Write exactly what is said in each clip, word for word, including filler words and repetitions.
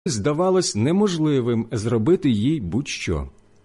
здавалось неможливим зробити їй будь-що.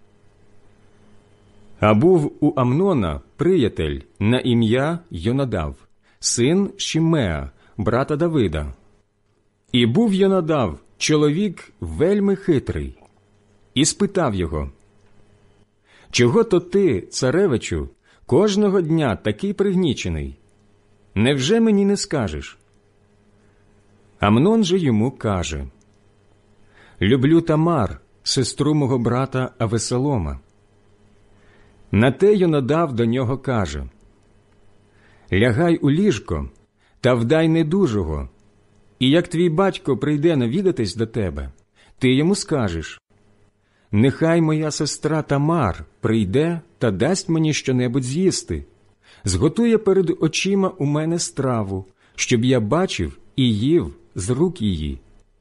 А був у Амнона приятель на ім'я Йонадав, син Шимеа, брата Давида. І був Йонадав чоловік вельми хитрий, і спитав його: «Чого то ти, царевичу, кожного дня такий пригнічений? Невже мені не скажеш?» Амнон же йому каже: «Люблю Тамар, сестру мого брата Авесолома». На те Йонадав до нього каже: «Лягай у ліжко та вдай недужого, і як твій батько прийде навідатись до тебе, ти йому скажеш: нехай моя сестра Тамар прийде та дасть мені щонебудь з'їсти, зготує перед очима у мене страву, щоб я бачив і їв з рук її».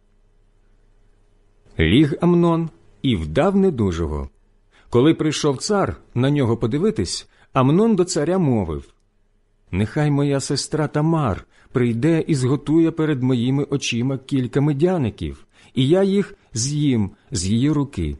Ліг Амнон і вдав недужого. Коли прийшов цар на нього подивитись, Амнон до царя мовив: «Нехай моя сестра Тамар прийде і зготує перед моїми очима кілька медяників, і я їх з'їм з її руки».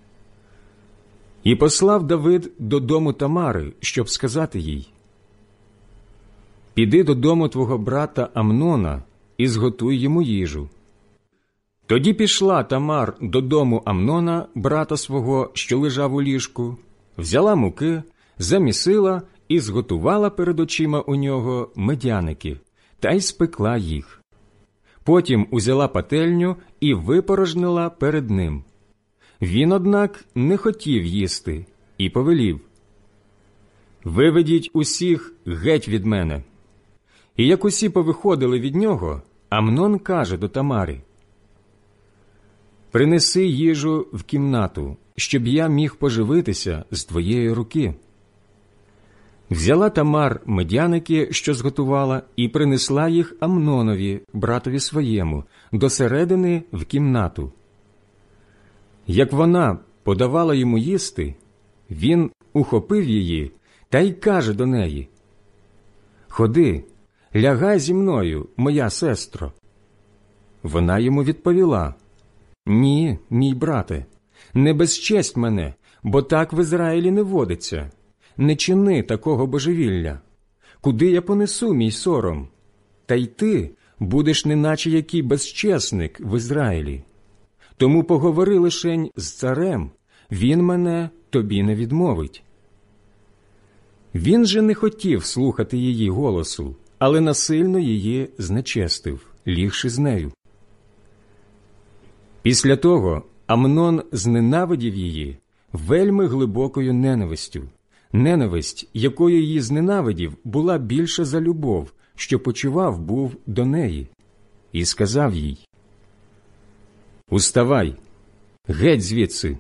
І послав Давид додому Тамари, щоб сказати їй: «Піди додому твого брата Амнона і зготуй йому їжу». Тоді пішла Тамар додому Амнона, брата свого, що лежав у ліжку, взяла муки, замісила і зготувала перед очима у нього медяники, та й спекла їх. Потім узяла пательню і випорожнила перед ним. Він, однак, не хотів їсти і повелів: «Виведіть усіх геть від мене». І як усі повиходили від нього, Амнон каже до Тамари: «Принеси їжу в кімнату, щоб я міг поживитися з твоєї руки». Взяла Тамар медяники, що зготувала, і принесла їх Амнонові, братові своєму, до середини в кімнату. Як вона подавала йому їсти, він ухопив її та й каже до неї: «Ходи, лягай зі мною, моя сестро». Вона йому відповіла: «Ні, мій брате, не безчесть мене, бо так в Ізраїлі не водиться. Не чини такого божевілля. Куди я понесу мій сором? Та й ти будеш неначе який безчесник в Ізраїлі. Тому поговори лишень з царем, він мене тобі не відмовить». Він же не хотів слухати її голосу, але насильно її знечестив, лігши з нею. Після того Амнон зненавидів її вельми глибокою ненавистю. Ненависть, якою її зненавидів, була більша за любов, що почував був до неї. І сказав їй: «Уставай, геть звідси».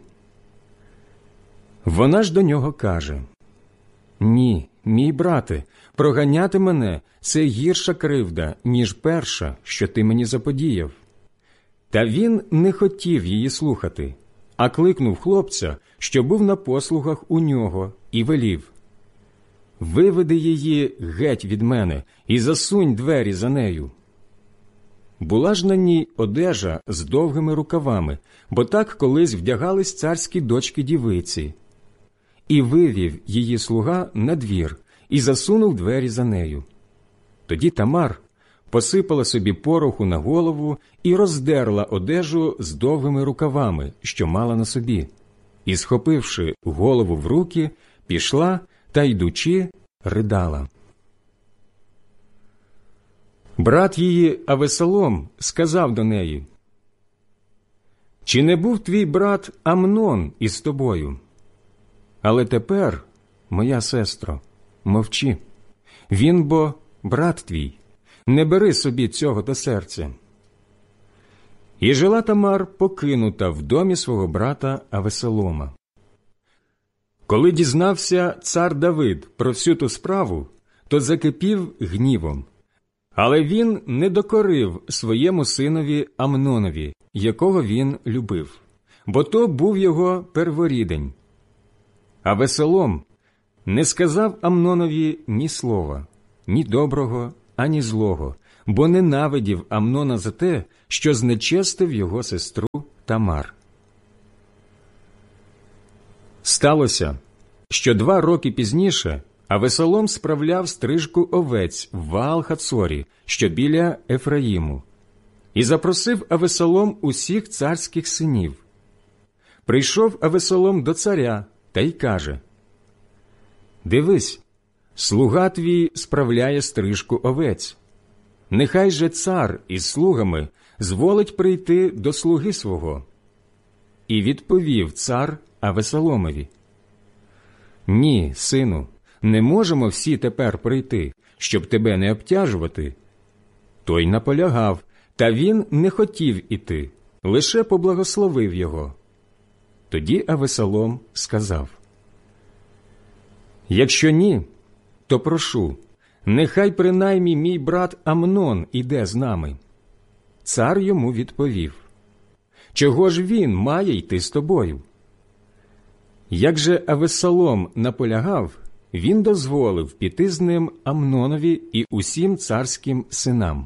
Вона ж до нього каже: «Ні, мій брате, проганяти мене – це гірша кривда, ніж перша, що ти мені заподіяв». Та він не хотів її слухати, а кликнув хлопця, що був на послугах у нього, і велів: «Виведи її геть від мене і засунь двері за нею». Була ж на ній одежа з довгими рукавами, бо так колись вдягались царські дочки-дівиці. І вивів її слуга на двір і засунув двері за нею. Тоді Тамар посипала собі пороху на голову і роздерла одежу з довгими рукавами, що мала на собі, і, схопивши голову в руки, пішла та, йдучи, ридала. Брат її Авесолом сказав до неї: «Чи не був твій брат Амнон із тобою? Але тепер, моя сестро, мовчи, він бо брат твій, не бери собі цього до серця». І жила Тамар покинута в домі свого брата Авесолома. Коли дізнався цар Давид про всю ту справу, то закипів гнівом. Але він не докорив своєму синові Амнонові, якого він любив, бо то був його перворідень. Авесолом не сказав Амнонові ні слова, ні доброго, ані злого, бо ненавидів Амнона за те, що знечестив його сестру Тамар. Сталося, що два роки пізніше Авесолом справляв стрижку овець в Ваал-Хацорі, що біля Ефраїму, і запросив Авесолом усіх царських синів. Прийшов Авесолом до царя та й каже: «Дивись, слуга твій справляє стрижку овець. Нехай же цар із слугами зволить прийти до слуги свого». І відповів цар Авесоломові: «Ні, сину, не можемо всі тепер прийти, щоб тебе не обтяжувати». Той наполягав, та він не хотів іти, лише поблагословив його. Тоді Авесолом сказав: «Якщо ні, то прошу, нехай принаймні мій брат Амнон іде з нами». Цар йому відповів: «Чого ж він має йти з тобою?» Як же Авесолом наполягав, він дозволив піти з ним Амнонові і усім царським синам.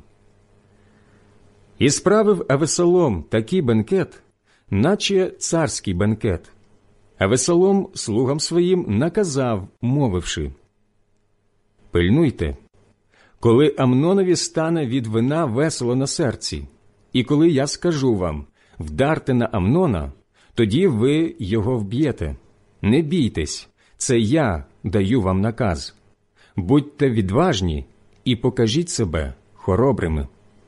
І справив Авесолом такий бенкет, наче царський бенкет. Авесолом слугам своїм наказав, мовивши: «Пильнуйте, коли Амнонові стане від вина весело на серці, і коли я скажу вам: вдарте на Амнона, тоді ви його вб'єте. Не бійтесь, це я даю вам наказ. Будьте відважні і покажіть себе хоробрими».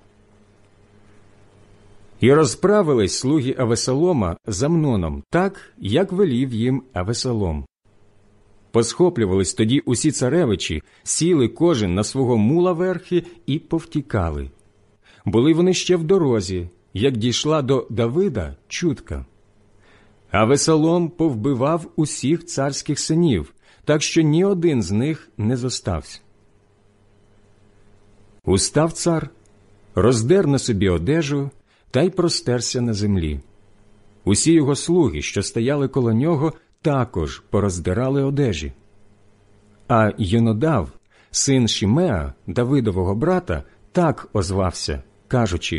І розправились слуги Авесолома з Амноном так, як велів їм Авесолом. Посхоплювались тоді усі царевичі, сіли кожен на свого мула верхи і повтікали. Були вони ще в дорозі, як дійшла до Давида чутка. Авесолом повбивав усіх царських синів, так що ні один з них не зостався. Устав цар, роздер на собі одежу та й простерся на землі. Усі його слуги, що стояли коло нього, також пороздирали одежі. А Йонадав, син Шимеа, Давидового брата, так озвався, кажучи: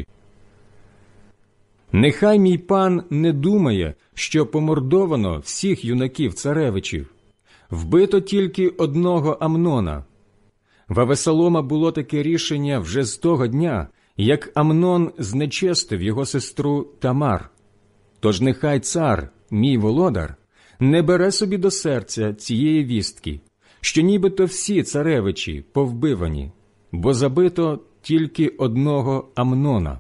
«Нехай мій пан не думає, що помордовано всіх юнаків-царевичів. Вбито тільки одного Амнона. В Авесолома було таке рішення вже з того дня, як Амнон знечестив його сестру Тамар. Тож нехай цар, мій володар, не бере собі до серця цієї вістки, що нібито всі царевичі повбивані, бо забито тільки одного Амнона».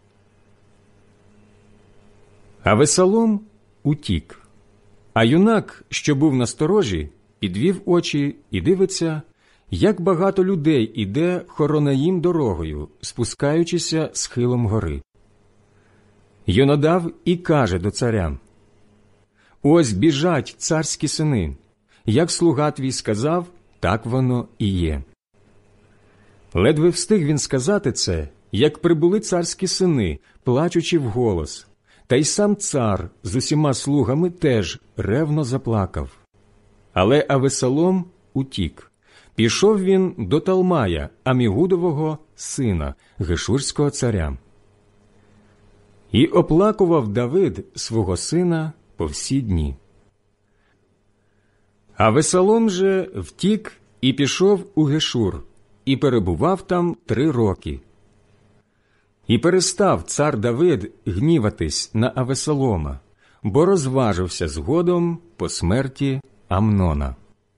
Авесолом утік, а юнак, що був на сторожі, підвів очі і дивиться, як багато людей іде Хоронаїм дорогою, спускаючися схилом гори. Йонадав і каже до царя: «Ось біжать царські сини. Як слуга твій сказав, так воно і є». Ледве встиг він сказати це, як прибули царські сини, плачучи вголос, та й сам цар з усіма слугами теж ревно заплакав. Але Авесолом утік. Пішов він до Талмая, Амігудового сина, гешурського царя. І оплакував Давид свого сина по всі дні. Авесолом же втік і пішов у Гешур, і перебував там три роки. І перестав цар Давид гніватись на Авесолома, бо розважився згодом по смерті Амнона.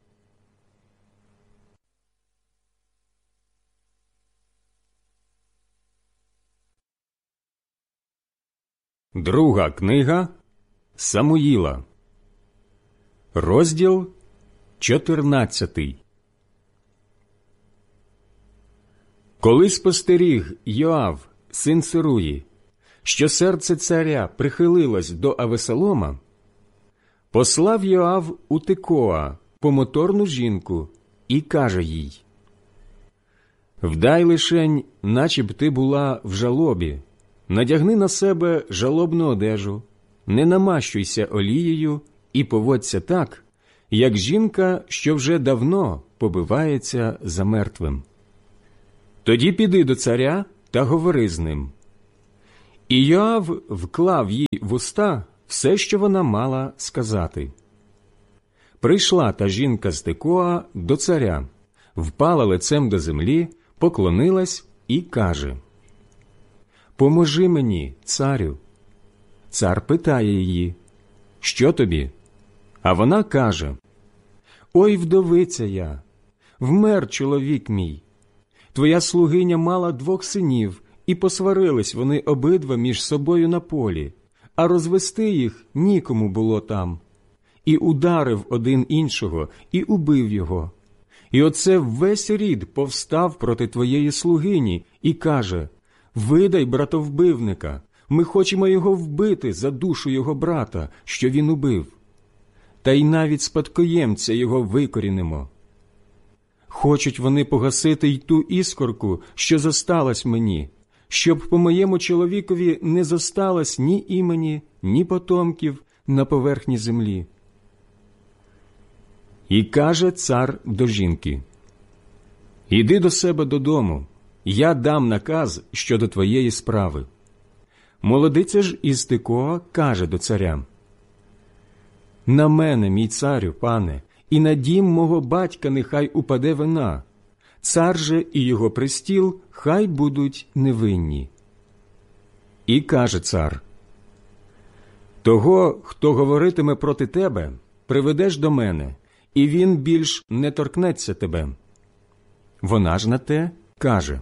Друга книга Самуїла, розділ чотирнадцятий. Коли спостеріг Йоав, син Церуї, що серце царя прихилилось до Авесолома, послав Йоав у Текоа помоторну жінку і каже їй: «Вдай лишень, наче б ти була в жалобі, надягни на себе жалобну одежу, не намащуйся олією і поводься так, як жінка, що вже давно побивається за мертвим». Тоді піди до царя та говори з ним». І Йоав вклав їй в уста все, що вона мала сказати. Прийшла та жінка з Текоа до царя, впала лицем до землі, поклонилась і каже: «Поможи мені, царю». Цар питає її: «Що тобі?» А вона каже: «Ой, вдовиця я, вмер чоловік мій. Твоя слугиня мала двох синів, і посварились вони обидва між собою на полі, а розвести їх нікому було там. І ударив один іншого, і убив його. І оце весь рід повстав проти твоєї слугині і каже: видай братовбивника, ми хочемо його вбити за душу його брата, що він убив. Та й навіть спадкоємця його викорінимо. Хочуть вони погасити й ту іскорку, що зосталась мені, щоб по моєму чоловікові не зосталось ні імені, ні потомків на поверхні землі». І каже цар до жінки: «Іди до себе додому, я дам наказ щодо твоєї справи». Молодиця ж із Текоа каже до царя: «На мене, мій царю, пане, і на дім мого батька нехай упаде вина, цар же і його престіл хай будуть невинні». І каже цар: «Того, хто говоритиме проти тебе, приведеш до мене, і він більш не торкнеться тебе». Вона ж на те каже: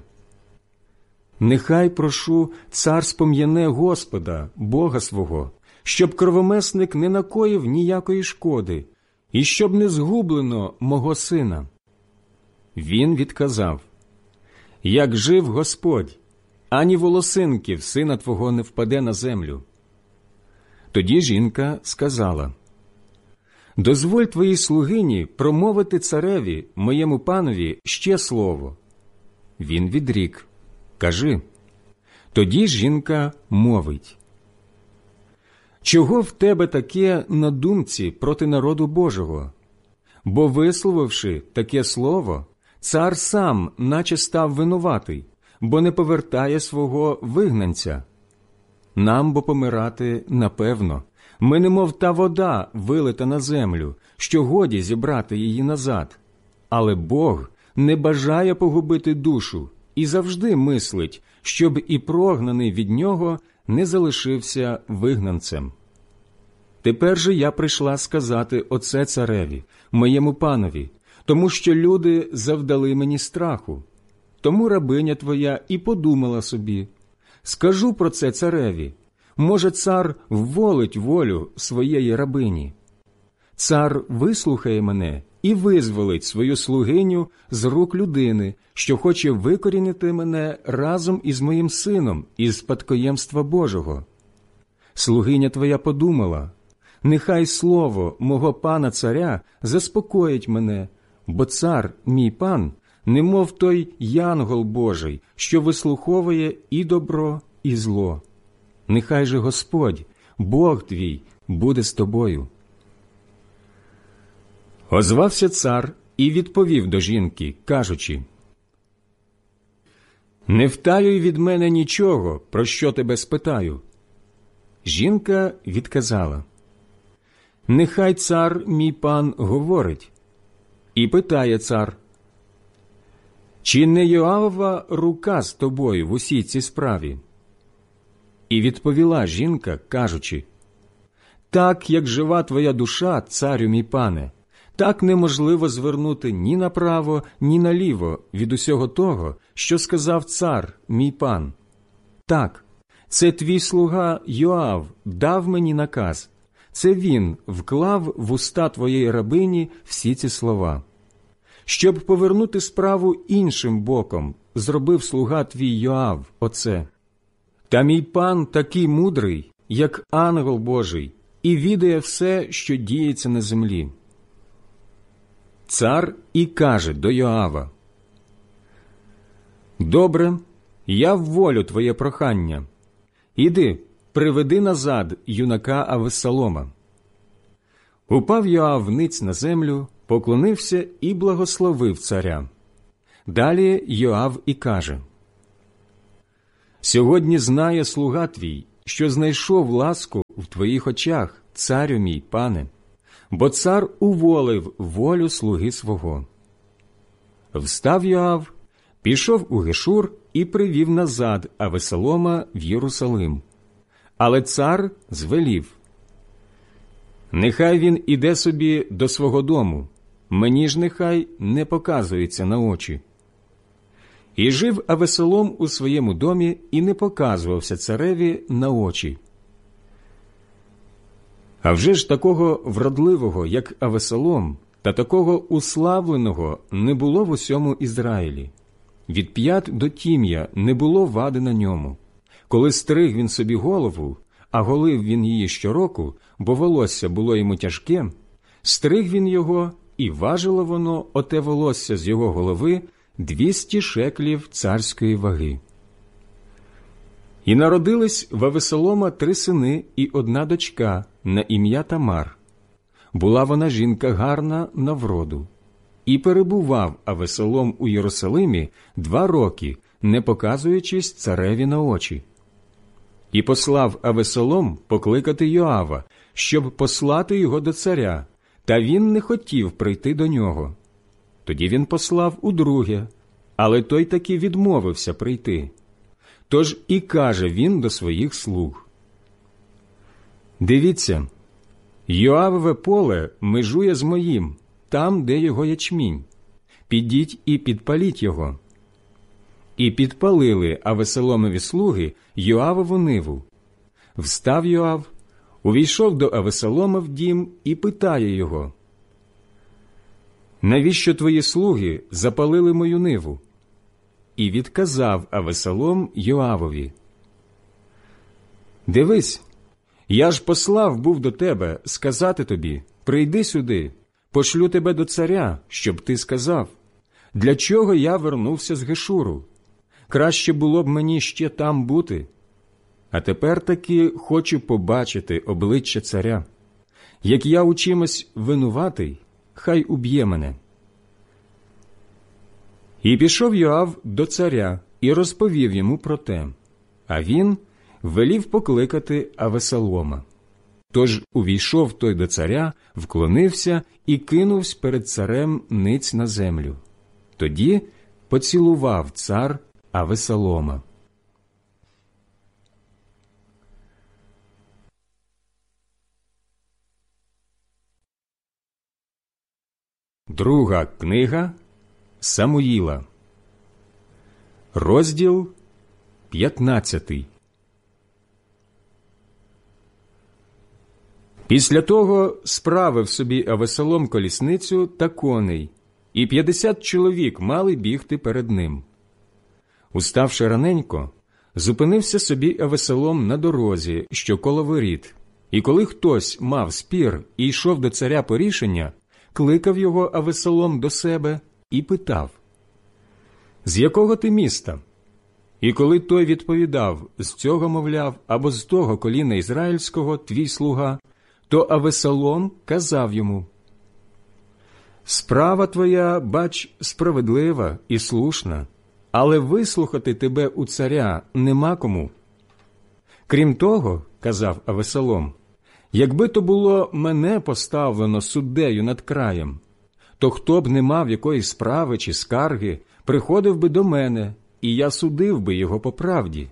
«Нехай, прошу, цар спом'яне Господа, Бога свого, щоб кровомесник не накоїв ніякої шкоди, і щоб не згублено мого сина». Він відказав: «Як жив Господь, ані волосинки в сина твого не впаде на землю». Тоді жінка сказала: «Дозволь твоїй слугині промовити цареві, моєму панові, ще слово». Він відрік: «Кажи». Тоді жінка мовить: «Чого в тебе таке на думці проти народу Божого? Бо, висловивши таке слово, цар сам наче став винуватий, бо не повертає свого вигнанця. Нам бо помирати напевно. Ми немов та вода, вилита на землю, що годі зібрати її назад. Але Бог не бажає погубити душу і завжди мислить, щоб і прогнаний від нього не залишився вигнанцем. Тепер же я прийшла сказати оце цареві, моєму панові, тому що люди завдали мені страху. Тому рабиня твоя і подумала собі: скажу про це цареві, може, цар вволить волю своєї рабині. Цар вислухає мене і визволить свою слугиню з рук людини, що хоче викорінити мене разом із моїм сином із спадкоємства Божого. Слугиня твоя подумала: нехай слово мого пана царя заспокоїть мене, бо цар, мій пан, немов той янгол Божий, що вислуховує і добро, і зло. Нехай же Господь, Бог твій, буде з тобою». Озвався цар і відповів до жінки, кажучи: «Не втаюй від мене нічого, про що тебе спитаю». Жінка відказала: «Нехай цар, мій пан, говорить». І питає цар: «Чи не Йоавова рука з тобою в усій цій справі?» І відповіла жінка, кажучи: «Так, як жива твоя душа, царю мій пане, так неможливо звернути ні направо, ні наліво від усього того, що сказав цар, мій пан. Так, це твій слуга Йоав дав мені наказ, це він вклав в уста твоєї рабині всі ці слова. Щоб повернути справу іншим боком, зробив слуга твій Йоав оце. Та мій пан такий мудрий, як ангел Божий, і відає все, що діється на землі». Цар і каже до Йоава: «Добре, я вволю твоє прохання. Іди, приведи назад юнака Авессалома». Упав Йоав ниць на землю, поклонився і благословив царя. Далі Йоав і каже: «Сьогодні знає слуга твій, що знайшов ласку в твоїх очах, царю мій, пане, бо цар уволив волю слуги свого». Встав Йоав, пішов у Гешур і привів назад Авесолома в Єрусалим. Але цар звелів: «Нехай він іде собі до свого дому, мені ж нехай не показується на очі». І жив Авесолом у своєму домі і не показувався цареві на очі. А вже ж такого вродливого, як Авесолом, та такого уславленого не було в усьому Ізраїлі. Від п'ят до тім'я не було вади на ньому. Коли стриг він собі голову, а голив він її щороку, бо волосся було йому тяжке, стриг він його, і важило воно, оте волосся з його голови, двісті шеклів царської ваги. І народились в Авесолома три сини і одна дочка на ім'я Тамар. Була вона жінка гарна на вроду. І перебував Авесолом у Єрусалимі два роки, не показуючись цареві на очі. І послав Авесолом покликати Йоава, щоб послати його до царя, та він не хотів прийти до нього. Тоді він послав удруге, але той таки відмовився прийти. Тож і каже він до своїх слуг: «Дивіться, Йоавове поле межує з моїм, там, де його ячмінь. Підіть і підпаліть його». І підпалили Авесоломові слуги Йоавову ниву. Встав Йоав, увійшов до Авесолома в дім і питає його: «Навіщо твої слуги запалили мою ниву?» І відказав Авесолом Йоавові: «Дивись, я ж послав був до тебе сказати тобі: прийди сюди, пошлю тебе до царя, щоб ти сказав, для чого я вернувся з Гешуру? Краще було б мені ще там бути. А тепер таки хочу побачити обличчя царя. Як я у чимось винуватий, хай уб'є мене». І пішов Йоав до царя і розповів йому про те, а він велів покликати Авесолома. Тож увійшов той до царя, вклонився і кинувся перед царем ниць на землю. Тоді поцілував цар Авесолома. Друга книга Самуїла, розділ п'ятнадцятий. Після того справив собі Авесолом колісницю та коней, і п'ятдесят чоловік мали бігти перед ним. Уставши раненько, зупинився собі Авесолом на дорозі, що коло воріт, і коли хтось мав спір і йшов до царя по рішення, кликав його Авесолом до себе і питав: «З якого ти міста?» І коли той відповідав: «З цього, мовляв, або з того коліна ізраїльського, твій слуга», то Авесолом казав йому: «Справа твоя, бач, справедлива і слушна, але вислухати тебе у царя нема кому. Крім того, – казав Авесолом, – якби то було мене поставлено суддею над краєм, то хто б не мав якоїсь справи чи скарги, приходив би до мене, і я судив би його по правді.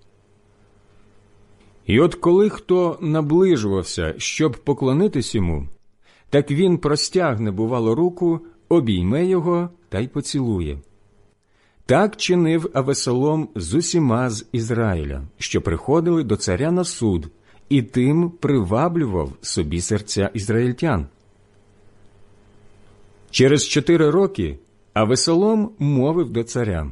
І от коли хто наближувався, щоб поклонитись йому, так він простягне, бувало, руку, обійме його та й поцілує. Так чинив Авесолом з усіма з Ізраїля, що приходили до царя на суд, і тим приваблював собі серця ізраїльтян. Через чотири роки Авесолом мовив до царя: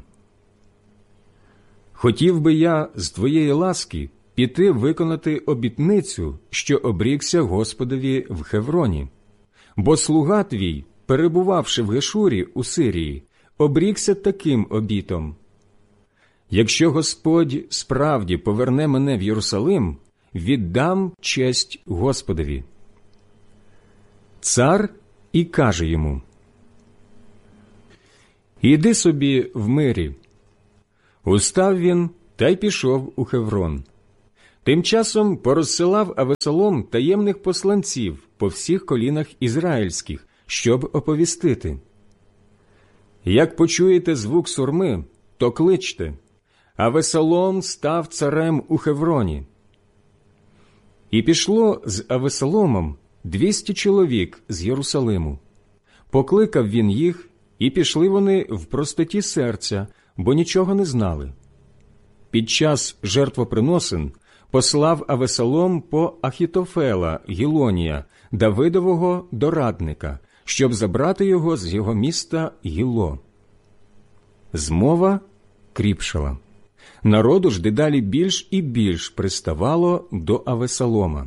«Хотів би я з твоєї ласки піти виконати обітницю, що обрікся Господові в Хевроні. Бо слуга твій, перебувавши в Гешурі у Сирії, обрікся таким обітом: якщо Господь справді поверне мене в Єрусалим, віддам честь Господові». Цар і каже йому: «Іди собі в мирі». Устав він та й пішов у Хеврон. Тим часом порозсилав Авесолом таємних посланців по всіх колінах ізраїльських, щоб оповістити: «Як почуєте звук сурми, то кличте: Авесолом став царем у Хевроні». І пішло з Авесоломом двісті чоловік з Єрусалиму. Покликав він їх, і пішли вони в простоті серця, бо нічого не знали. Під час жертвоприносин послав Авесолом по Ахітофела Гілонія, Давидового дорадника, щоб забрати його з його міста Гіло. Змова кріпшала. Народу ж дедалі більш і більш приставало до Авесолома.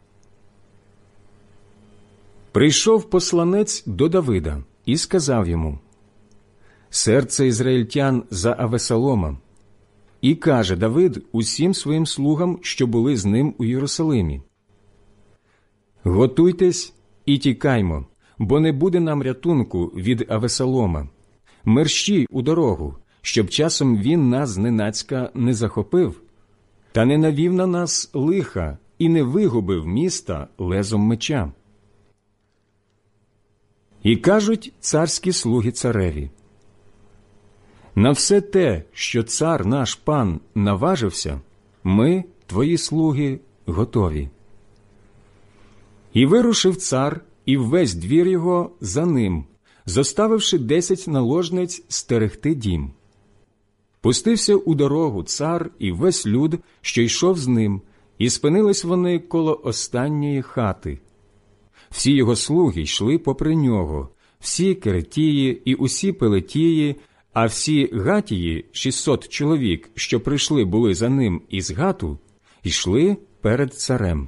Прийшов посланець до Давида і сказав йому: «Серце ізраїльтян за Авесолома». І каже Давид усім своїм слугам, що були з ним у Єрусалимі: «Готуйтесь і тікаймо, бо не буде нам рятунку від Авесолома. Мерщій у дорогу, щоб часом він нас зненацька не захопив, та не навів на нас лиха і не вигубив міста лезом меча». І кажуть царські слуги цареві: «На все те, що цар наш пан наважився, ми, твої слуги, готові». І вирушив цар і весь двір його за ним, зоставивши десять наложниць стерегти дім. Пустився у дорогу цар і весь люд, що йшов з ним, і спинились вони коло останньої хати. Всі його слуги йшли попри нього, всі керетії і усі пелетії, а всі гатії, шістсот чоловік, що прийшли були за ним із Гату, йшли перед царем.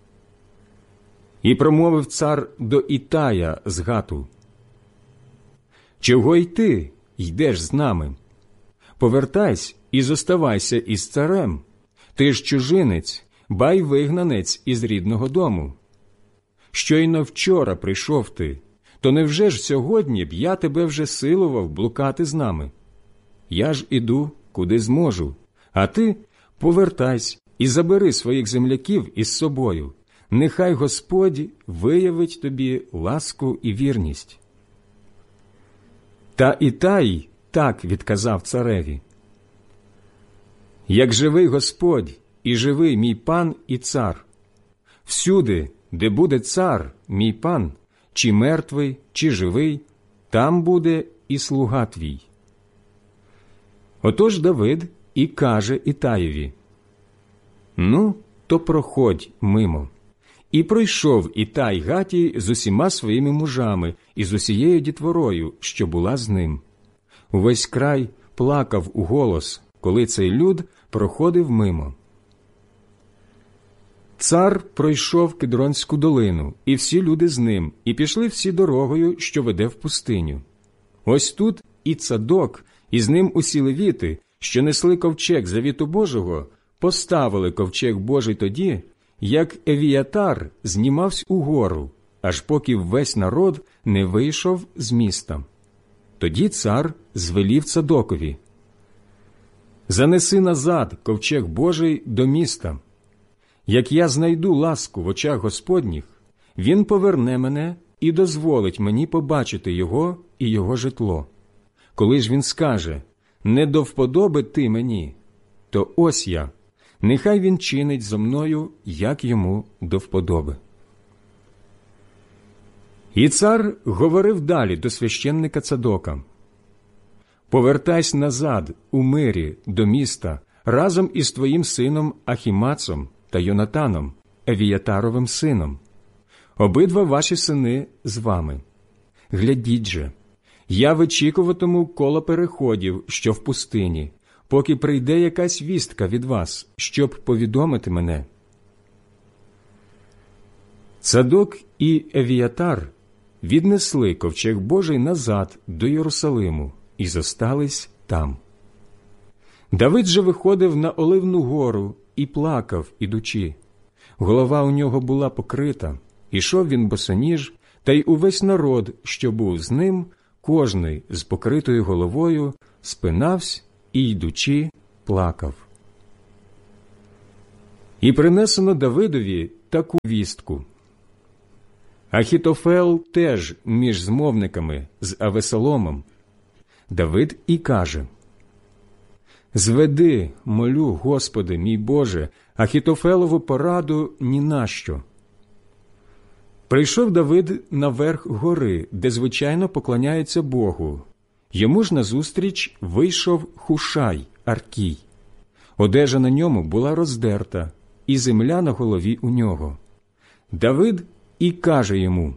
І промовив цар до Ітая з Гату: «Чого й ти йдеш з нами? Повертайся і зоставайся із царем. Ти ж чужинець, ба й вигнанець із рідного дому. Щойно вчора прийшов ти, то невже ж сьогодні б я тебе вже силував блукати з нами? Я ж іду, куди зможу, а ти повертайся і забери своїх земляків із собою. Нехай Господь виявить тобі ласку і вірність». Та Ітай так відказав цареві: «Як живий Господь і живий мій пан і цар, всюди, де буде цар, мій пан, чи мертвий, чи живий, там буде і слуга твій». Отож Давид і каже Ітаєві: «Ну, то проходь мимо». І пройшов Ітай Гатій з усіма своїми мужами і з усією дітворою, що була з ним. Увесь край плакав у голос, коли цей люд проходив мимо. Цар пройшов Кидронську долину, і всі люди з ним, і пішли всі дорогою, що веде в пустиню. Ось тут і Цадок, і з ним усі левіти, що несли ковчег завіту Божого, поставили ковчег Божий тоді, як Евіятар знімався угору, аж поки весь народ не вийшов з міста. Тоді цар звелів Цадокові: «Занеси назад ковчег Божий до міста. Як я знайду ласку в очах Господніх, він поверне мене і дозволить мені побачити його і його житло. Коли ж він скаже: не до вподоби ти мені, то ось я, нехай він чинить зо мною, як йому до вподоби». І цар говорив далі до священника Цадока: «Повертайся назад у мирі до міста разом із твоїм сином Ахімацом та Йонатаном, Евіятаровим сином. Обидва ваші сини з вами. Глядіть же, я вичікуватиму коло переходів, що в пустині, поки прийде якась вістка від вас, щоб повідомити мене». Цадок і Евіятар віднесли ковчег Божий назад до Єрусалиму і зостались там. Давид же виходив на Оливну гору і плакав, ідучи. Голова у нього була покрита, ішов він босоніж, та й увесь народ, що був з ним, кожний з покритою головою спинавсь і, йдучи, плакав. І принесено Давидові таку вістку. Ахітофел теж між змовниками з Авесоломом. Давид і каже: «Зведи, молю, Господи, мій Боже, Ахітофелову пораду ні на що». Прийшов Давид на верх гори, де звичайно поклоняються Богу. Йому ж назустріч вийшов Хушай, Аркій. Одежа на ньому була роздерта, і земля на голові у нього. Давид і каже йому: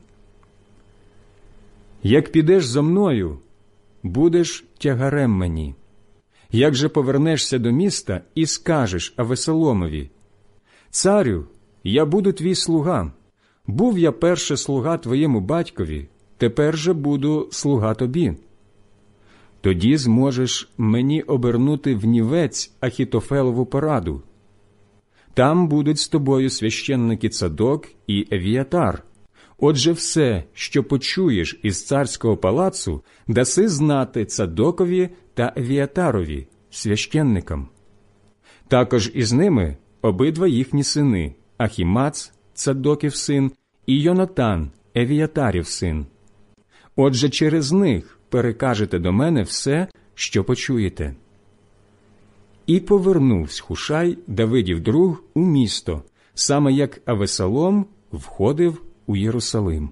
«Як підеш зо мною, будеш тягарем мені. Як же повернешся до міста і скажеш Авесоломові: царю, я буду твій слуга, був я перше слуга твоєму батькові, тепер же буду слуга тобі. Тоді зможеш мені обернути внівець Ахітофелову пораду. Там будуть з тобою священники Цадок і Евіатар. Отже, все, що почуєш із царського палацу, даси знати Цадокові та Евіатарові, священникам. Також із ними обидва їхні сини – Ахімац, Цадоків син, і Йонатан, Евіатарів син. Отже, через них перекажете до мене все, що почуєте». І повернувся Хушай, Давидів друг, у місто, саме як Авесолом входив у Єрусалим.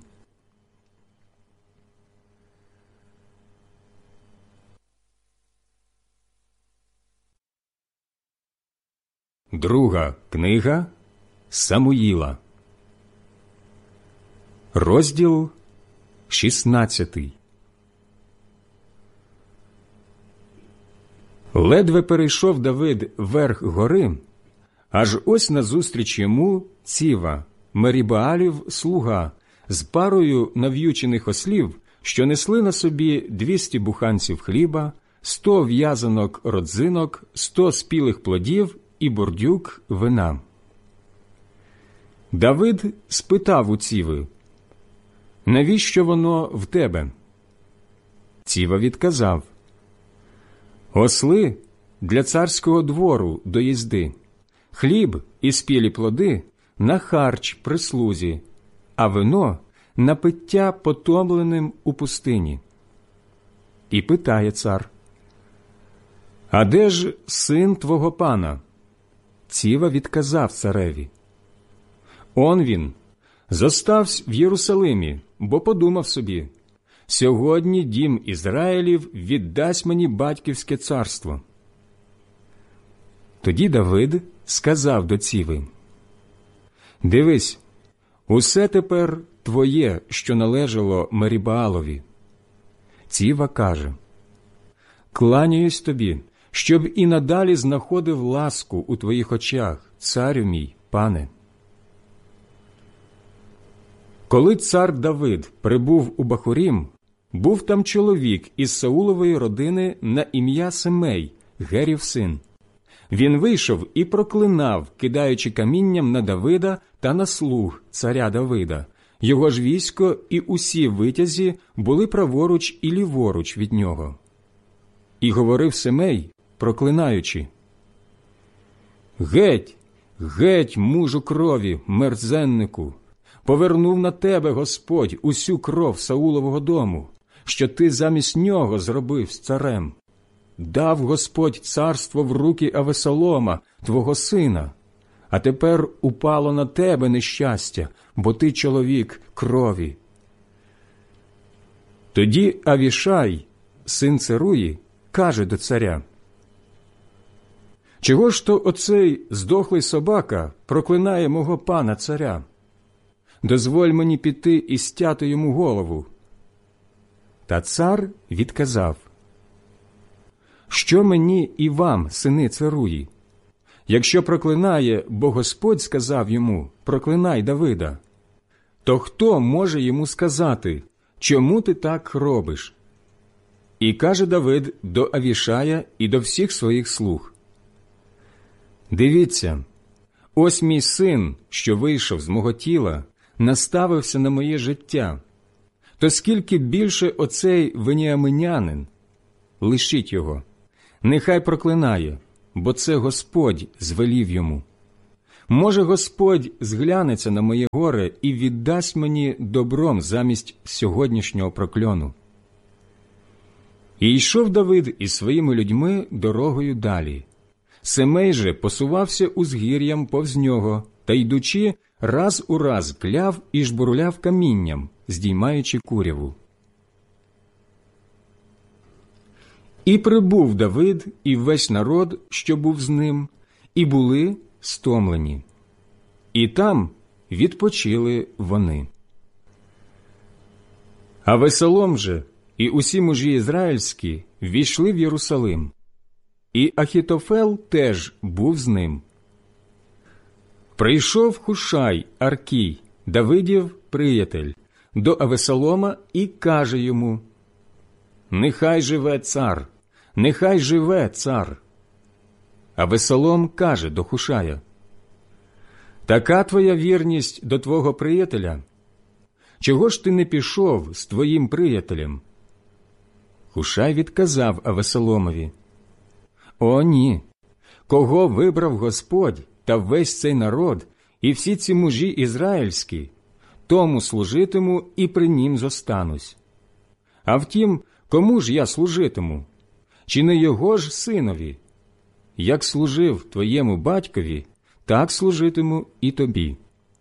Друга книга Самуїла. Розділ шістнадцятий. Ледве перейшов Давид верх гори, аж ось назустріч йому Ціва, Мерібаалів слуга, з парою нав'ючених ослів, що несли на собі двісті буханців хліба, сто в'язанок родзинок, сто спілих плодів і бурдюк вина. Давид спитав у Ціви: «Навіщо воно в тебе?» Ціва відказав: «Осли для царського двору до їзди, хліб і спілі плоди на харч прислузі, а вино на пиття потомленим у пустині». І питає цар: «А де ж син твого пана?» Ціва відказав цареві: «Он він, зоставсь в Єрусалимі, бо подумав собі: сьогодні дім Ізраїлів віддасть мені батьківське царство». Тоді Давид сказав до Ціви: «Дивись, усе тепер твоє, що належало Мерібаалові». Ціва каже: «Кланяюсь тобі, щоб і надалі знаходив ласку у твоїх очах, царю мій, пане». Коли цар Давид прибув у Бахурім, був там чоловік із Саулової родини на ім'я Семей, Герів син. Він вийшов і проклинав, кидаючи камінням на Давида та на слуг царя Давида. Його ж військо і усі витязі були праворуч і ліворуч від нього. І говорив Семей, проклинаючи: «Геть, геть, мужу крові, мерзеннику! Повернув на тебе Господь усю кров Саулового дому, що ти замість нього зробив з царем. Дав Господь царство в руки Авесолома, твого сина, а тепер упало на тебе нещастя, бо ти чоловік крові». Тоді Авішай, син Церуї, каже до царя: «Чого ж то оцей здохлий собака проклинає мого пана царя? Дозволь мені піти і стяти йому голову». Та цар відказав: «Що мені і вам, сини Церуї? Якщо проклинає, бо Господь сказав йому: проклинай Давида, то хто може йому сказати: чому ти так робиш?» І каже Давид до Авішая і до всіх своїх слуг: «Дивіться, ось мій син, що вийшов з мого тіла, наставився на моє життя. то скільки більше оцей веніаминянин? Лишіть його, нехай проклинає, бо це Господь звелів йому. Може, Господь зглянеться на моє горе і віддасть мені добром замість сьогоднішнього прокльону». І йшов Давид із своїми людьми дорогою далі. Семей же посувався узгір'ям повз нього, та, йдучи, раз у раз кляв і жбурляв камінням, здіймаючи куряву. І прибув Давид і весь народ, що був з ним, і були стомлені. І там відпочили вони. Авесолом же і усі мужі ізраїльські ввійшли в Єрусалим, і Ахітофел теж був з ним. Прийшов Хушай Аркій, Давидів приятель, до Авесолома і каже йому: «Нехай живе цар, нехай живе цар». Авесолом каже до Хушая: «Така твоя вірність до твого приятеля? Чого ж ти не пішов з твоїм приятелем?» Хушай відказав Авесоломові: «О, ні! Кого вибрав Господь та весь цей народ і всі ці мужі ізраїльські, тому служитиму і при нім зостанусь. А втім, кому ж я служитиму? Чи не його ж синові? Як служив твоєму батькові, так служитиму і тобі».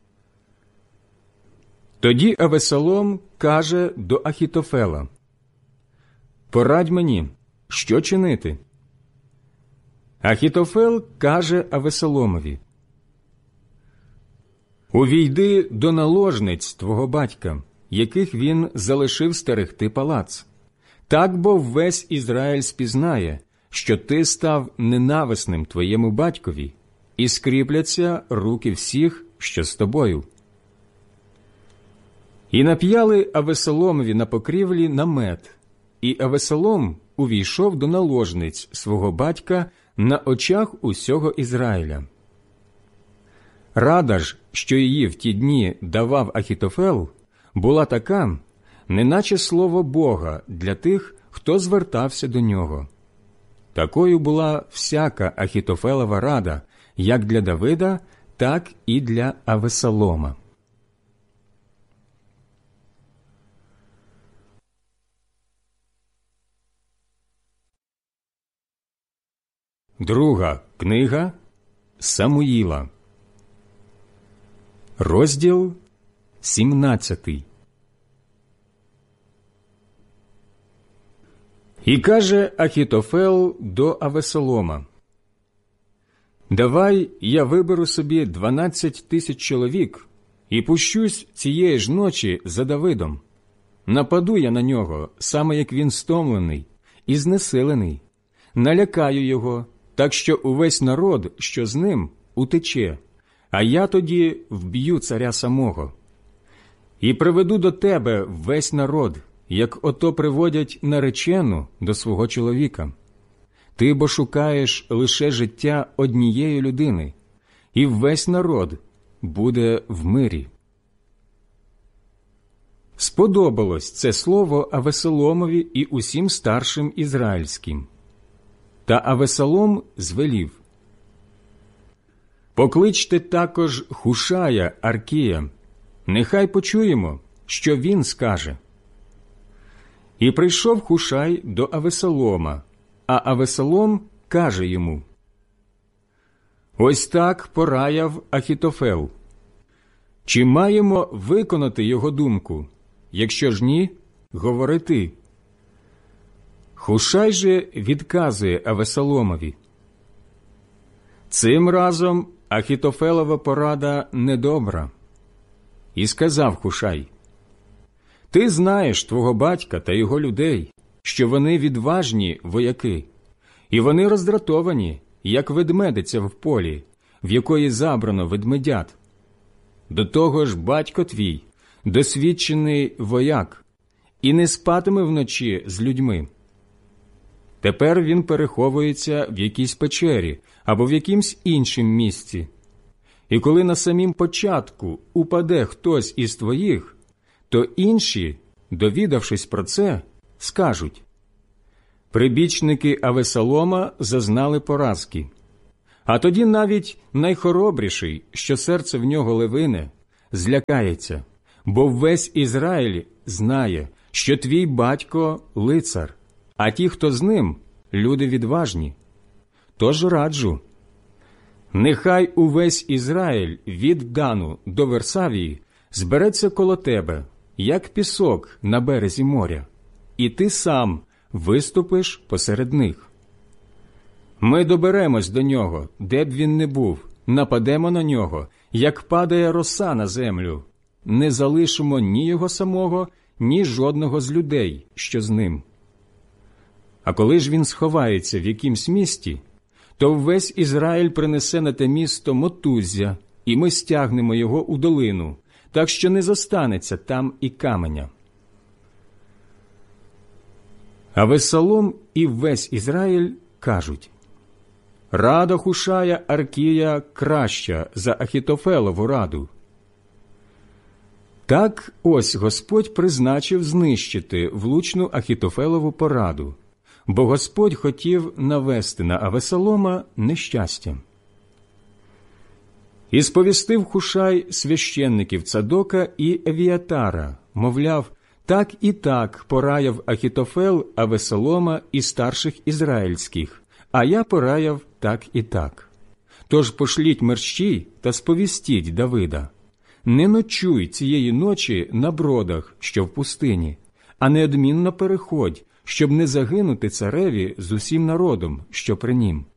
Тоді Авесолом каже до Ахітофела: «Порадь мені, що чинити?» Ахітофел каже Авесоломові: «Увійди до наложниць твого батька, яких він залишив стерегти палац. Так бо весь Ізраїль спізнає, що ти став ненависним твоєму батькові, і скріпляться руки всіх, що з тобою». І нап'яли Авесоломові на покрівлі намет, і Авесолом увійшов до наложниць свого батька на очах усього Ізраїля. Рада ж, що її в ті дні давав Ахітофел, була така, неначе слово Бога для тих, хто звертався до нього. Такою була всяка Ахітофелова рада, як для Давида, так і для Авесолома. Друга книга Самуїла, розділ сімнадцятий. І каже Ахітофел до Авесолома: «Давай я виберу собі дванадцять тисяч чоловік і пущусь цієї ж ночі за Давидом. Нападу я на нього, саме як він стомлений і знесилений, налякаю його, так що увесь народ, що з ним, утече, а я тоді вб'ю царя самого. І приведу до тебе весь народ, як ото приводять наречену до свого чоловіка. Ти бо шукаєш лише життя однієї людини, і весь народ буде в мирі». Сподобалось це слово Авесоломові і усім старшим ізраїльським. Та Авесолом звелів: «Покличте також Хушая Аркія, нехай почуємо, що він скаже». І прийшов Хушай до Авесолома, а Авесолом каже йому: «Ось так пораяв Ахітофел. Чи маємо виконати його думку? Якщо ж ні, говори ти». Хушай же відказує Авесоломові: «Цим разом Ахітофелова порада недобра». І сказав Хушай: «Ти знаєш твого батька та його людей, що вони відважні вояки, і вони роздратовані, як ведмедиця в полі, в якої забрано ведмедят. До того ж батько твій – досвідчений вояк, і не спатиме вночі з людьми. Тепер він переховується в якійсь печері або в якимсь іншім місці. І коли на самім початку упаде хтось із твоїх, то інші довідавшись про це, скажуть: прибічники Авесолома зазнали поразки. А тоді навіть найхоробріший, що серце в нього левине, злякається, бо весь Ізраїль знає, що твій батько – лицар, а ті, хто з ним – люди відважні. Тож раджу, нехай увесь Ізраїль від Дану до Версавії збереться коло тебе, як пісок на березі моря, і ти сам виступиш посеред них. Ми доберемось до нього, де б він не був, нападемо на нього, як падає роса на землю, не залишимо ні його самого, ні жодного з людей, що з ним. А коли ж він сховається в якимсь місті, то весь Ізраїль принесе на те місто мотуззя, і ми стягнемо його у долину, так що не зостанеться там і каменя. Авесолом і весь Ізраїль кажуть: рада Хушая Аркія краща за Ахітофелову раду. Так ось Господь призначив знищити влучну Ахітофелову пораду, бо Господь хотів навести на Авесолома нещастя. І сповістив Хушай священників Цадока і Евіатара, мовляв, так і так пораяв Ахітофел Авесолома і старших ізраїльських, а я пораяв так і так. Тож пошліть мерщій та сповістіть Давида: не ночуй цієї ночі на бродах, що в пустині, а неодмінно переходь, щоб не загинути цареві з усім народом, що при нім.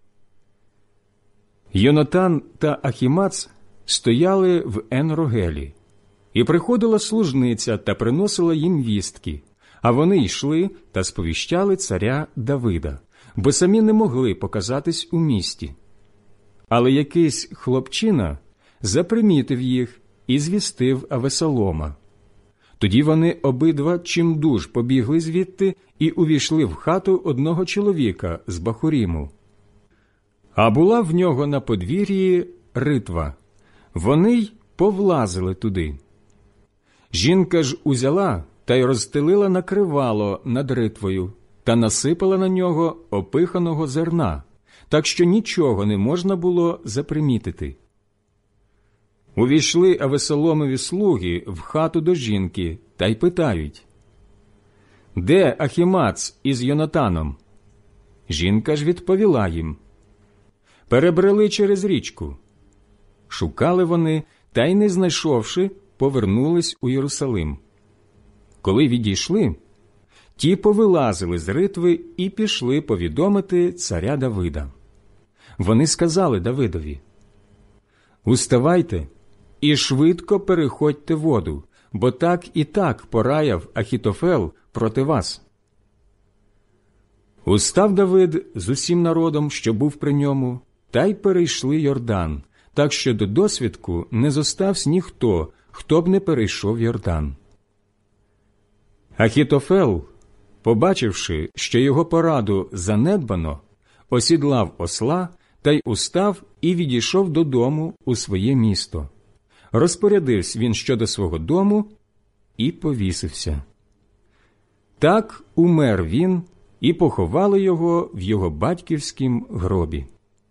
Йонатан та Ахімац стояли в Ен-Рогелі, і приходила служниця та приносила їм вістки, а вони йшли та сповіщали царя Давида, бо самі не могли показатись у місті. Але якийсь хлопчина запримітив їх і звістив Авесолома. Тоді вони обидва чимдуж побігли звідти і увійшли в хату одного чоловіка з Бахуріму. А була в нього на подвір'ї ритва. Вони й повлазили туди. Жінка ж узяла та й розстелила накривало над ритвою та насипала на нього опиханого зерна, так що нічого не можна було запримітити. Увійшли Авесоломові слуги в хату до жінки та й питають: «Де Ахімац із Йонатаном?» Жінка ж відповіла їм: «Перебрели через річку». Шукали вони, та й не знайшовши, повернулись у Єрусалим. Коли відійшли, ті повилазили з ритви і пішли повідомити царя Давида. Вони сказали Давидові: «Уставайте і швидко переходьте воду, бо так і так пораяв Ахітофел проти вас». Устав Давид з усім народом, що був при ньому, та й перейшли Йордан, так що до досвідку не зостався ніхто, хто б не перейшов Йордан. Ахітофел, побачивши, що його пораду занедбано, осідлав осла та й устав і відійшов додому у своє місто. Розпорядився він щодо свого дому і повісився. Так умер він, і поховали його в його батьківськім гробі.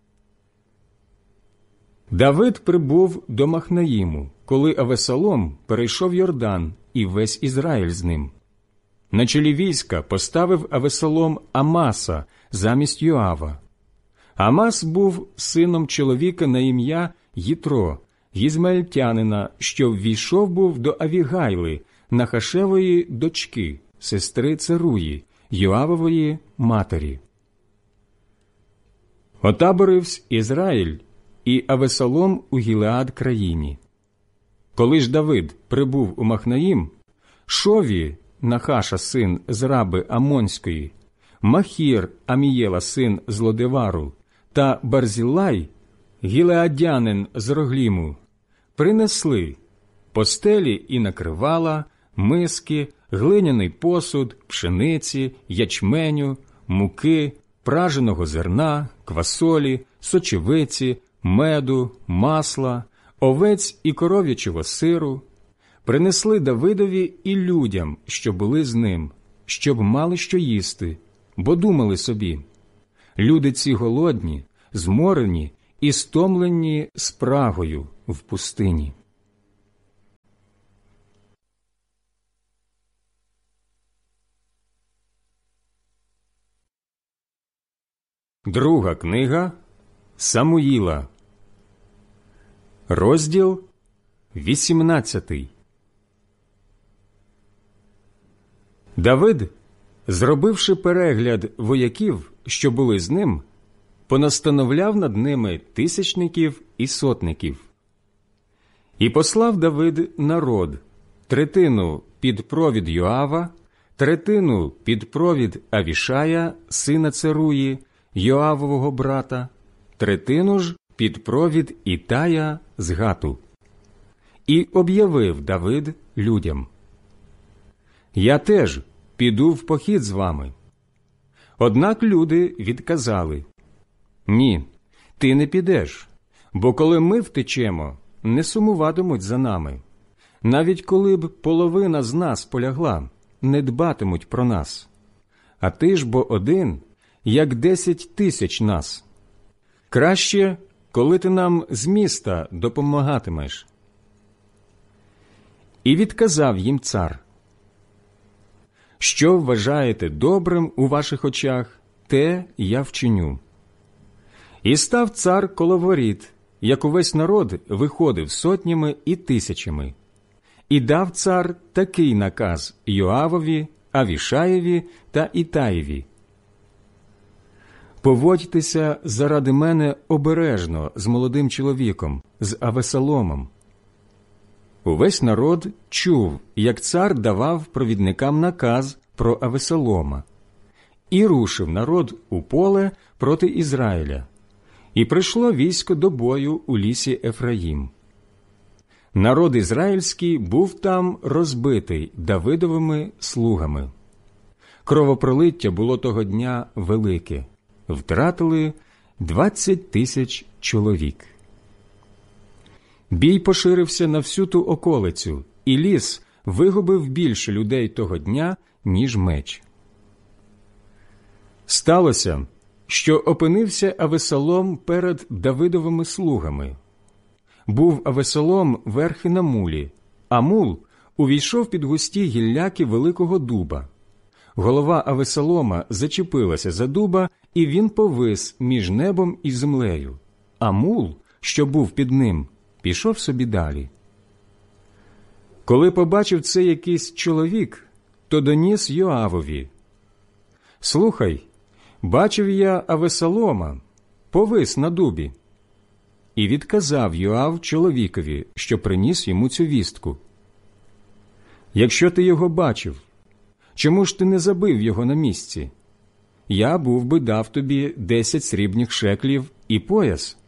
Давид прибув до Махнаїму, коли Авесолом перейшов Йордан і весь Ізраїль з ним. На чолі війська поставив Авесолом Амаса замість Йоава. Амас був сином чоловіка на ім'я Їтро, гізмаельтянина, що ввійшов був до Авігайли, Нахашевої дочки, сестри Церуї, Йоавової матері. Отаборивсь Ізраїль і Авесолом у Гілеад країні. Коли ж Давид прибув у Махнаїм, Шові, Нахаша син з раби Амонської, Махір, Амієла син з Лодевару, та Барзілай, гілеадянин з Рогліму, принесли постелі і накривала, миски, глиняний посуд, пшениці, ячменю, муки, праженого зерна, квасолі, сочевиці, меду, масла, овець і коров'ячого сиру, принесли Давидові і людям, що були з ним, щоб мали що їсти, бо думали собі: люди ці голодні, зморені і стомлені спрагою в пустині. Друга книга Самуїла, розділ вісімнадцятий. Давид, зробивши перегляд вояків, що були з ним, понастановляв над ними тисячників і сотників. І послав Давид народ, третину під провід Йоава, третину під провід Авішая, сина Церуї, Йоавового брата, третину ж під провід Ітая з Гату. І об'явив Давид людям: «Я теж піду в похід з вами». Однак люди відказали: «Ні, ти не підеш, бо коли ми втечемо, не сумуватимуть за нами. Навіть коли б половина з нас полягла, не дбатимуть про нас. А ти ж бо один, як десять тисяч нас. Краще, коли ти нам з міста допомагатимеш». І відказав їм цар: «Що вважаєте добрим у ваших очах, те я вчиню». І став цар коло воріт, як увесь народ виходив сотнями і тисячами. І дав цар такий наказ Йоавові, Авішаєві та Ітаєві: «Поводьтеся заради мене обережно з молодим чоловіком, з Авесоломом». Увесь народ чув, як цар давав провідникам наказ про Авесолома. І рушив народ у поле проти Ізраїля. І прийшло військо до бою у лісі Ефраїм. Народ ізраїльський був там розбитий Давидовими слугами. Кровопролиття було того дня велике. Втратили двадцять тисяч чоловік. Бій поширився на всю ту околицю, і ліс вигубив більше людей того дня, ніж меч. Сталося, що опинився Авесолом перед Давидовими слугами. Був Авесолом верхи на мулі, а мул увійшов під густі гілляки великого дуба. Голова Авесолома зачепилася за дуба, і він повис між небом і землею, а мул, що був під ним, пішов собі далі. Коли побачив це якийсь чоловік, то доніс Йоавові: «Слухай, бачив я Авесолома, повис на дубі». І відказав Йоав чоловікові, що приніс йому цю вістку: «Якщо ти його бачив, чому ж ти не забив його на місці? Я був би дав тобі десять срібних шеклів і пояс».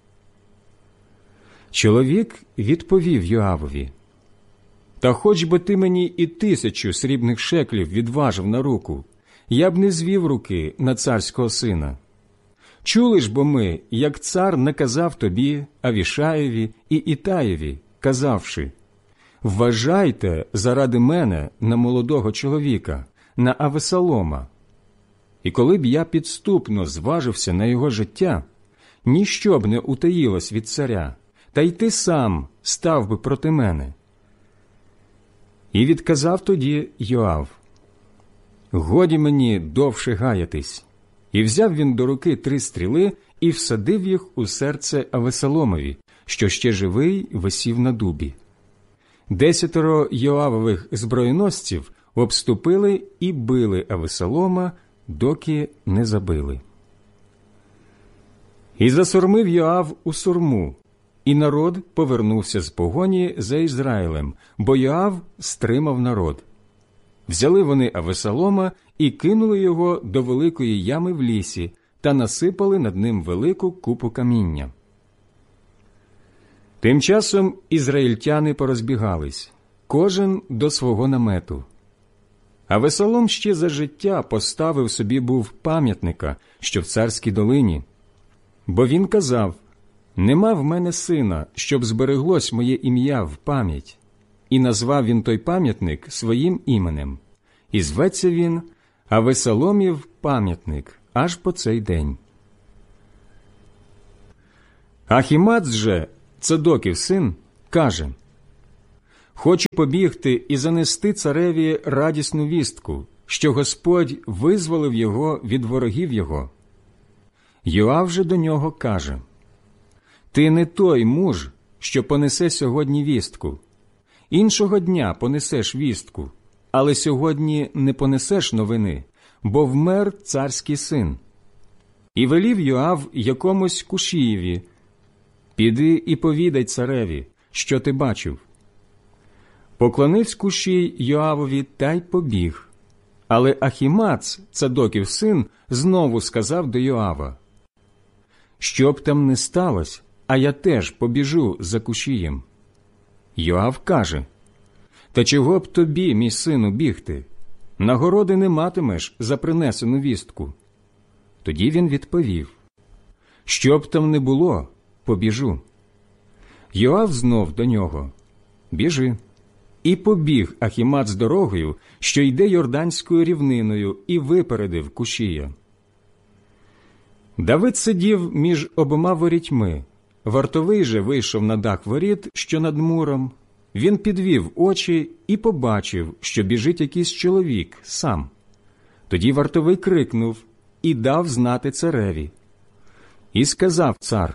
Чоловік відповів Йоавові: «Та хоч би ти мені і тисячу срібних шеклів відважив на руку, я б не звів руки на царського сина. Чули ж бо ми, як цар наказав тобі, Авішаєві і Ітаєві, казавши: вважайте заради мене на молодого чоловіка, на Авесолома. І коли б я підступно зважився на його життя, ніщо б не утаїлось від царя, та й ти сам став би проти мене». І відказав тоді Йоав: «Годі мені довше гаятись». І взяв він до руки три стріли і всадив їх у серце Авесоломові, що ще живий висів на дубі. Десятеро Йоавових зброєносців обступили і били Авесолома, доки не забили. І засурмив Йоав у сурму, і народ повернувся з погоні за Ізраїлем, бо Йоав стримав народ. Взяли вони Авесолома і кинули його до великої ями в лісі та насипали над ним велику купу каміння. Тим часом ізраїльтяни порозбігались, кожен до свого намету. Авесолом ще за життя поставив собі був пам'ятника, що в царській долині. Бо він казав: «Нема в мене сина, щоб збереглось моє ім'я в пам'ять». і назвав він той пам'ятник своїм іменем. І зветься він Авесоломів пам'ятник аж по цей день. Ахімац же, Цадоків син, каже: «Хочу побігти і занести цареві радісну вістку, що Господь визволив його від ворогів його». Йоав же до нього каже: «Ти не той муж, що понесе сьогодні вістку. Іншого дня понесеш вістку, але сьогодні не понесеш новини, бо вмер царський син». І велів Йоав якомусь Кушієві: «Піди і повідай цареві, що ти бачив». Поклонивсь Кушій Йоавові та й побіг. Але Ахімац, Цадоків син, знову сказав до Йоава: «Що б там не сталося, а я теж побіжу за Кушієм». Йоав каже: «Та чого б тобі, мій сину, бігти? Нагороди не матимеш за принесену вістку». Тоді він відповів: «Що б там не було, побіжу». Йоав знов до нього: «Біжи». І побіг Ахімац дорогою, що йде Йорданською рівниною, і випередив Кушія. Давид сидів між обома ворітьми. Вартовий же вийшов на дах воріт, що над муром. Він підвів очі і побачив, що біжить якийсь чоловік сам. Тоді вартовий крикнув і дав знати цареві. І сказав цар: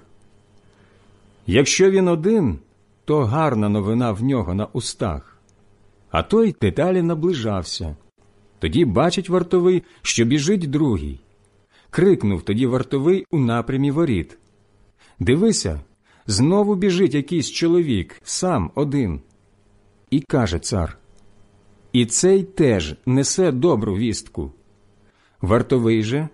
«Якщо він один, то гарна новина в нього на устах». А той дедалі наближався. Тоді бачить вартовий, що біжить другий. Крикнув тоді вартовий у напрямі воріт: «Дивися, знову біжить якийсь чоловік, сам один». І каже цар: «І цей теж несе добру вістку». Вартовий же: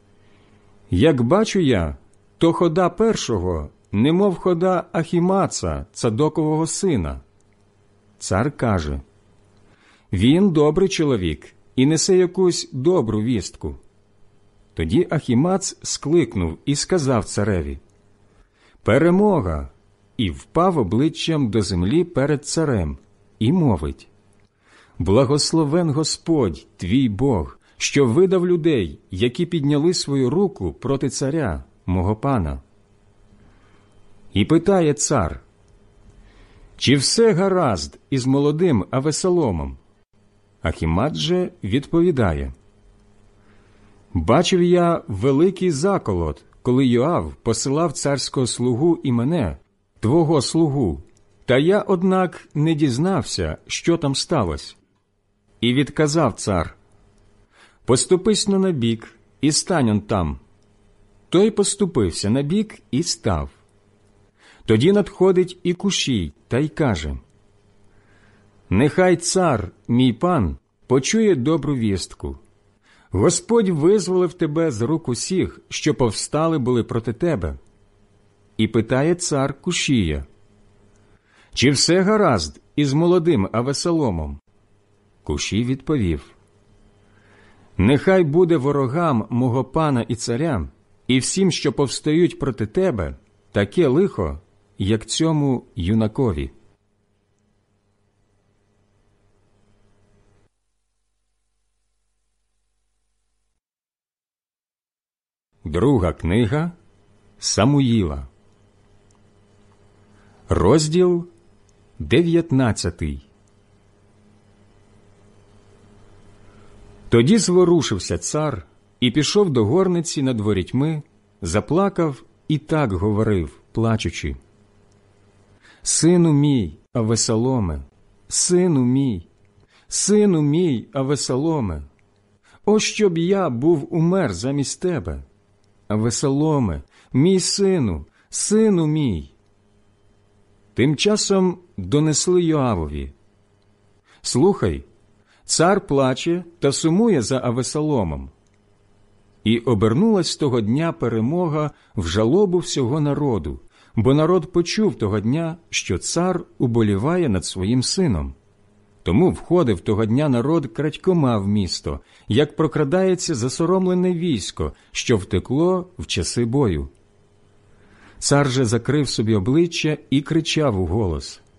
«Як бачу я, то хода першого, немов хода Ахімаца, Цадокового сина». Цар каже: «Він добрий чоловік і несе якусь добру вістку». Тоді Ахімац скликнув і сказав цареві: «Перемога!» І впав обличчям до землі перед царем, і мовить: «Благословен Господь, твій Бог, що видав людей, які підняли свою руку проти царя, мого пана». І питає цар: «Чи все гаразд із молодим Авесоломом?» Ахімац же відповідає: «Бачив я великий заколот, коли Йоав посилав царського слугу і мене, твого слугу, та я, однак, не дізнався, що там сталося». І відказав цар: «Поступись-но набік і стань он там». Той поступився набік і став. Тоді надходить і Кушій та й каже: «Нехай цар, мій пан, почує добру вістку. Господь визволив тебе з рук усіх, що повстали були проти тебе». І питає цар Кушія: «Чи все гаразд із молодим Авесоломом?» Кушій відповів: «Нехай буде ворогам мого пана і царя, і всім, що повстають проти тебе, таке лихо, як цьому юнакові». Друга книга Самуїла, розділ дев'ятнадцятий. Тоді зворушився цар і пішов до горниці над ворітьми, заплакав і так говорив, плачучи: «Сину мій, Авесоломе, сину мій, сину мій, Авесоломе, о, щоб я був умер замість тебе! Авесоломе, мій сину, сину мій!» Тим часом донесли Йоавові: «Слухай, цар плаче та сумує за Авесоломом». І обернулась того дня перемога в жалобу всього народу, бо народ почув того дня, що цар уболіває над своїм сином. Тому входив того дня народ крадькома в місто, як прокрадається засоромлене військо, що втекло в часи бою. Цар же закрив собі обличчя і кричав у голос: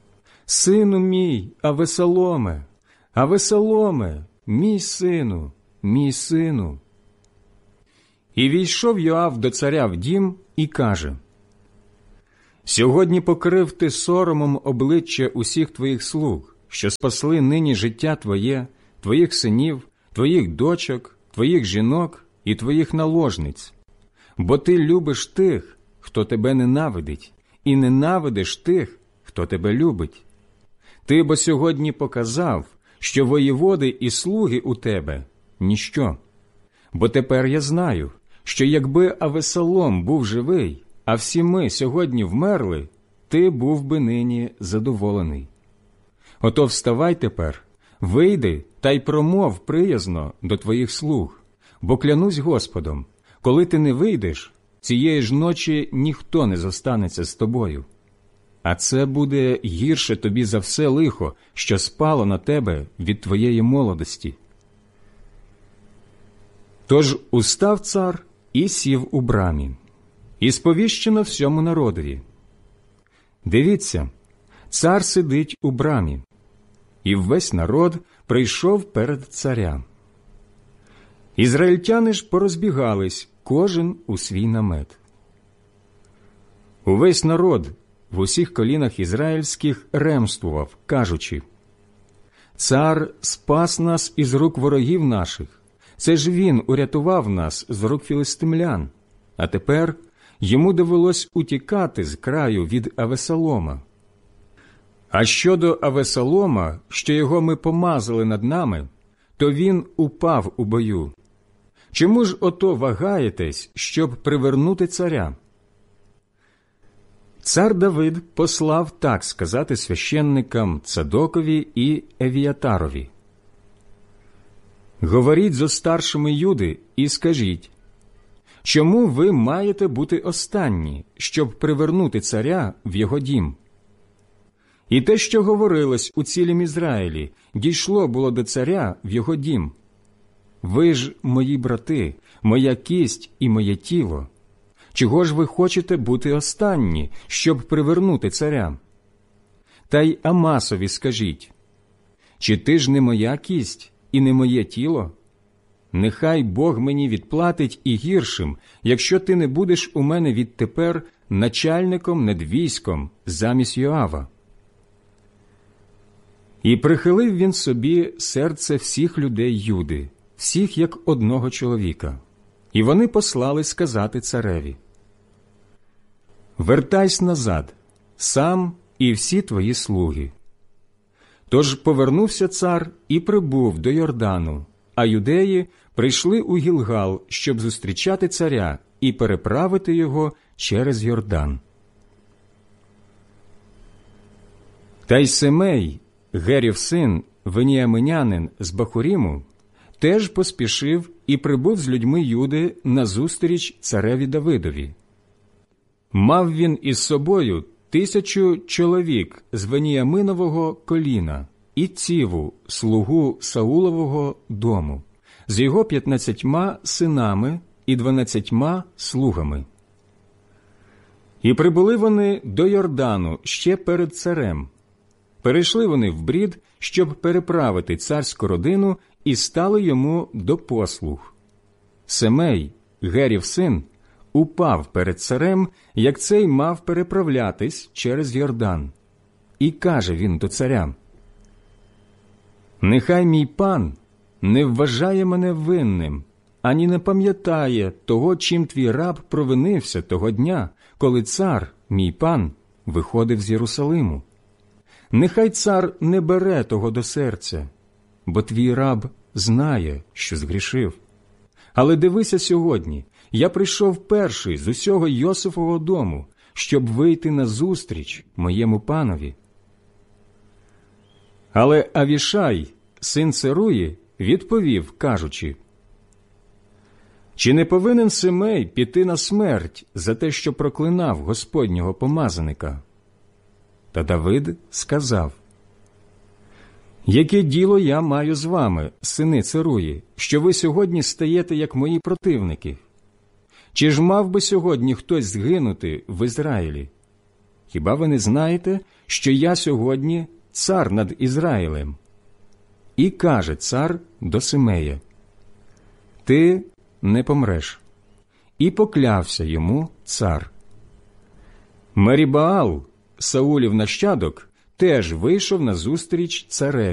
Сину мій, Авесоломе, Авесоломе, мій сину, мій сину. І війшов Йоав до царя в дім і каже: Сьогодні покрив ти соромом обличчя усіх твоїх слуг, що спасли нині життя твоє, твоїх синів, твоїх дочок, твоїх жінок і твоїх наложниць. Бо ти любиш тих, хто тебе ненавидить, і ненавидиш тих, хто тебе любить. Ти бо сьогодні показав, що воєводи і слуги у тебе – ніщо. Бо тепер я знаю, що якби Авесолом був живий, а всі ми сьогодні вмерли, ти був би нині задоволений. Ото вставай тепер, вийди та й промов приязно до твоїх слуг, бо клянусь Господом, коли ти не вийдеш, цієї ж ночі ніхто не зостанеться з тобою. А це буде гірше тобі за все лихо, що спало на тебе від твоєї молодості. Тож устав цар і сів у брамі, і сповіщено всьому народові. Дивіться, цар сидить у брамі, і весь народ прийшов перед царя. Ізраїльтяни ж порозбігались, кожен у свій намет. Увесь народ в усіх колінах ізраїльських ремствував, кажучи: «Цар спас нас із рук ворогів наших, це ж він урятував нас з рук філистимлян, а тепер йому довелось утікати з краю від Авесолома. А щодо Авесолома, що його ми помазали над нами, то він упав у бою. Чому ж ото вагаєтесь, щоб привернути царя?» Цар Давид послав так сказати священникам Цадокові і Евіатарові: «Говоріть зо старшими Юди і скажіть, чому ви маєте бути останні, щоб привернути царя в його дім? І те, що говорилось у цілім Ізраїлі, дійшло було до царя в його дім. Ви ж, мої брати, моя кість і моє тіло. Чого ж ви хочете бути останні, щоб привернути царя? Та й Амасові скажіть: чи ти ж не моя кість і не моє тіло? Нехай Бог мені відплатить і гіршим, якщо ти не будеш у мене відтепер начальником над військом замість Йоава». І прихилив він собі серце всіх людей Юди, всіх як одного чоловіка, і вони послали сказати цареві: «Вертайся назад, сам і всі твої слуги». Тож повернувся цар і прибув до Йордану, а юдеї прийшли у Гілгал, щоб зустрічати царя і переправити його через Йордан. Та й Семей, Герів син, веніаминянин з Бахуріму, теж поспішив і прибув з людьми Юди назустріч цареві Давидові. Мав він із собою тисячу чоловік з Веніаминового коліна і Ціву, слугу Саулового дому, з його п'ятнадцятьма синами і дванадцятьма слугами. І прибули вони до Йордану ще перед царем. Перейшли вони в брід, щоб переправити царську родину, і стали йому до послуг. Семей, Герів син, упав перед царем, як цей мав переправлятись через Йордан. І каже він до царя: «Нехай мій пан не вважає мене винним, ані не пам'ятає того, чим твій раб провинився того дня, коли цар, мій пан, виходив з Єрусалиму. Нехай цар не бере того до серця, бо твій раб знає, що згрішив. Але дивися сьогодні, я прийшов перший з усього Йосифового дому, щоб вийти назустріч моєму панові». Але Авішай, син Церуї, відповів, кажучи: «Чи не повинен Семей піти на смерть за те, що проклинав Господнього помазаника?» Та Давид сказав: «Яке діло я маю з вами, сини Церуї, що ви сьогодні стаєте, як мої противники? Чи ж мав би сьогодні хтось згинути в Ізраїлі? Хіба ви не знаєте, що я сьогодні цар над Ізраїлем. І каже цар до Симея: ти не помреш. І поклявся йому цар. Мерібаал, Саулів нащадок, теж вийшов назустріч цареві.